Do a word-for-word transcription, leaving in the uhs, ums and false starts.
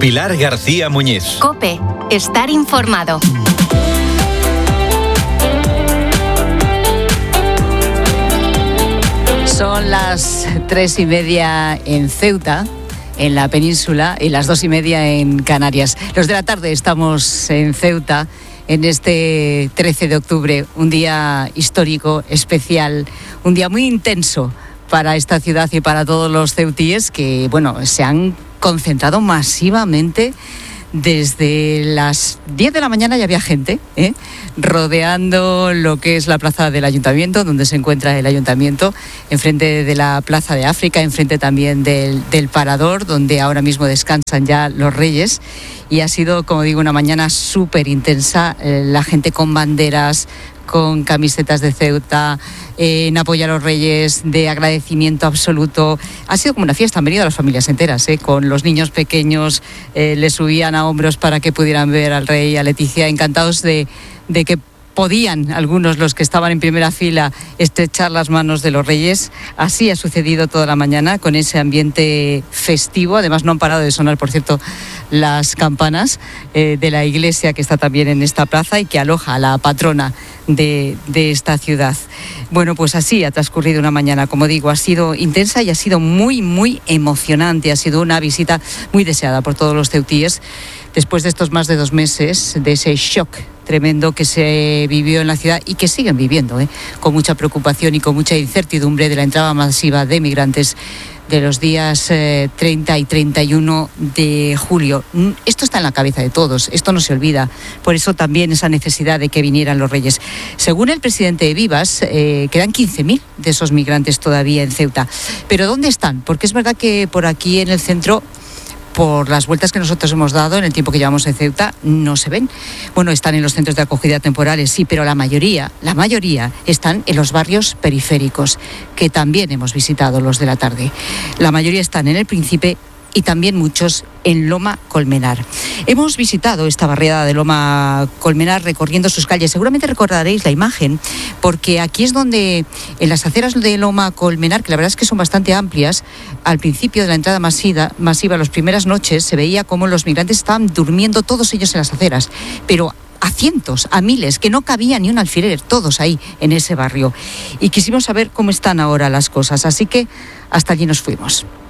Pilar García Muñiz. COPE. Estar informado. Son las tres y media en Ceuta, en la península, y las dos y media en Canarias. Los de la tarde estamos en Ceuta en este trece de octubre, un día histórico, especial, un día muy intenso para esta ciudad y para todos los ceutíes que, bueno, se han concentrado masivamente. Desde las diez de la mañana ya había gente ¿eh? rodeando lo que es la plaza del Ayuntamiento, donde se encuentra el Ayuntamiento, enfrente de la Plaza de África, enfrente también del, del Parador, donde ahora mismo descansan ya los Reyes. Y ha sido, como digo, una mañana súper intensa, eh, la gente con banderas, con camisetas de Ceuta, eh, en apoyo a los Reyes, de agradecimiento absoluto. Ha sido como una fiesta, han venido las familias enteras, eh, con los niños pequeños, eh, les subían a hombros para que pudieran ver al Rey y a Leticia, encantados de, de que podían algunos, los que estaban en primera fila, estrechar las manos de los Reyes. Así ha sucedido toda la mañana, con ese ambiente festivo. Además, no han parado de sonar, por cierto, las campanas eh, de la iglesia que está también en esta plaza y que aloja a la patrona de, de esta ciudad. Bueno, pues así ha transcurrido una mañana, como digo, ha sido intensa y ha sido muy, muy emocionante. Ha sido una visita muy deseada por todos los ceutíes, después de estos más de dos meses, de ese shock tremendo que se vivió en la ciudad y que siguen viviendo, ¿eh? con mucha preocupación y con mucha incertidumbre de la entrada masiva de migrantes de los días eh, treinta y treinta y uno de julio. Esto está en la cabeza de todos, esto no se olvida. Por eso también esa necesidad de que vinieran los Reyes. Según el presidente de Vivas, eh, quedan quince mil de esos migrantes todavía en Ceuta. ¿Pero dónde están? Porque es verdad que por aquí en el centro, por las vueltas que nosotros hemos dado en el tiempo que llevamos en Ceuta, no se ven. Bueno, están en los centros de acogida temporales, sí, pero la mayoría, la mayoría están en los barrios periféricos, que también hemos visitado los de la tarde. La mayoría están en El Príncipe y también muchos en Loma Colmenar. Hemos visitado esta barriada de Loma Colmenar recorriendo sus calles. Seguramente recordaréis la imagen, porque aquí es donde, en las aceras de Loma Colmenar, que la verdad es que son bastante amplias, al principio de la entrada masiva, masiva las primeras noches, se veía cómo los migrantes estaban durmiendo todos ellos en las aceras, pero a cientos, a miles, que no cabía ni un alfiler, todos ahí en ese barrio. Y quisimos saber cómo están ahora las cosas, así que hasta allí nos fuimos.